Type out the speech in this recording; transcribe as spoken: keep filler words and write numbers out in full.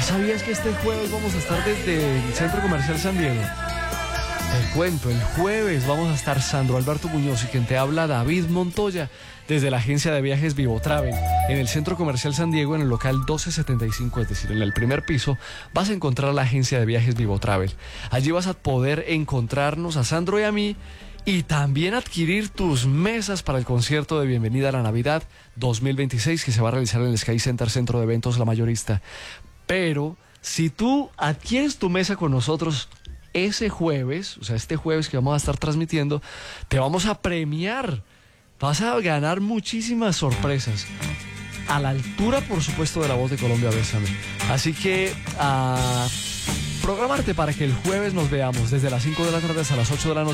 ¿Ya sabías que este jueves vamos a estar desde el Centro Comercial San Diego? Te cuento, el jueves vamos a estar Sandro Alberto Muñoz y quien te habla David Montoya desde la agencia de viajes Vivo Travel en el Centro Comercial San Diego en el local doce setenta y cinco, es decir, en el primer piso vas a encontrar la agencia de viajes Vivo Travel. Allí vas a poder encontrarnos a Sandro y a mí y también adquirir tus mesas para el concierto de bienvenida a la Navidad dos mil veintiséis que se va a realizar en el Sky Center Centro de Eventos La Mayorista. Pero si tú adquieres tu mesa con nosotros ese jueves, o sea, este jueves que vamos a estar transmitiendo, te vamos a premiar. Vas a ganar muchísimas sorpresas. A la altura, por supuesto, de La Voz de Colombia, Bésame. Así que a programarte para que el jueves nos veamos desde las cinco de la tarde hasta las ocho de la noche.